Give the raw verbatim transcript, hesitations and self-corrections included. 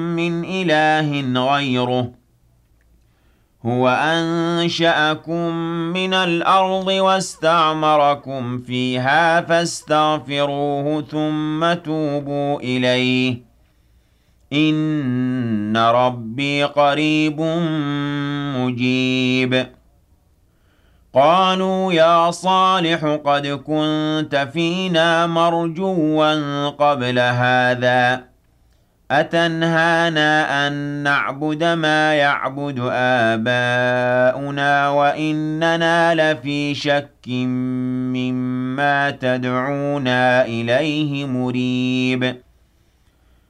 مِّنْ إِلَٰهٍ غَيْرُهُ هُوَ أَنشَأَكُم مِّنَ الْأَرْضِ وَاسْتَعْمَرَكُمْ فِيهَا فَاسْتَغْفِرُوهُ ثُمَّ تُوبُوا إِلَيْهِ ۚ إِنَّ رَبِّي قَرِيبٌ مُّجِيبٌ قَالُوا يَا صَالِحُ قَدْ كُنتَ فِينَا مَرْجُوًّا قَبْلَ هَٰذَا أَتَنْهَانَا أَن نَّعْبُدَ مَا يَعْبُدُ آبَاؤُنَا وَإِنَّنَا لَفِي شَكٍّ مِّمَّا تَدْعُونَا إِلَيْهِ مُرِيبٍ